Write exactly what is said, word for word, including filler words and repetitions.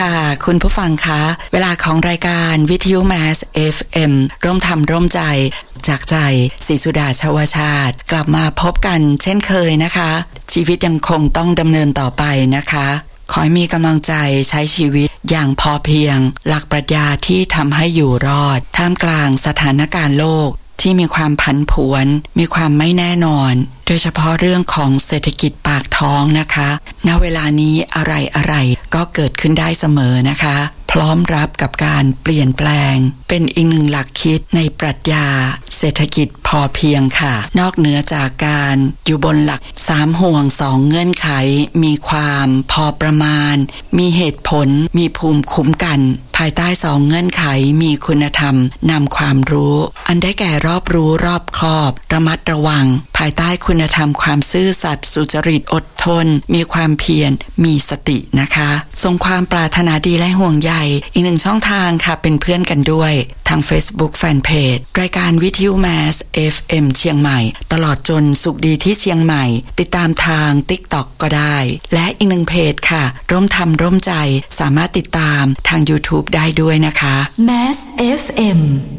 ค่ะคุณผู้ฟังคะเวลาของรายการวิทยุ Mass เอฟ เอ็ม ร่วมทำร่วมใจจากใจศรีสุดาชวชาติกลับมาพบกันเช่นเคยนะคะชีวิตยังคงต้องดำเนินต่อไปนะคะขอให้มีกำลังใจใช้ชีวิตอย่างพอเพียงหลักปรัชญาที่ทำให้อยู่รอดท่ามกลางสถานการณ์โลกที่มีความผันผวนมีความไม่แน่นอนโดยเฉพาะเรื่องของเศรษฐกิจปากท้องนะคะณเวลานี้อะไรอะไรก็เกิดขึ้นได้เสมอนะคะพร้อมรับกับการเปลี่ยนแปลงเป็นอีกหนึ่งหลักคิดในปรัชญาเศรษฐกิจพอเพียงค่ะนอกเหนือจากการอยู่บนหลักสามห่วงสองเงื่อนไขมีความพอประมาณมีเหตุผลมีภูมิคุ้มกันภายใต้สองเงื่อนไขมีคุณธรรมนำความรู้อันได้แก่รอบรู้รอบคอบระมัดระวังภายใต้คุณธรรมความซื่อสัตย์สุจริตอดทนมีความเพียรมีสตินะคะทรงความปรารถนาดีและห่วงใยอีกหนึ่งช่องทางค่ะเป็นเพื่อนกันด้วยทาง Facebook Fanpage รายการวิทยุ Mass เอฟ เอ็ม เชียงใหม่ตลอดจนสุขดีที่เชียงใหม่ติดตามทาง TikTok ก็ได้และอีกหนึ่งเพจค่ะร่วมทำร่วมใจสามารถติดตามทาง YouTube ได้ด้วยนะคะ Mass เอฟ เอ็ม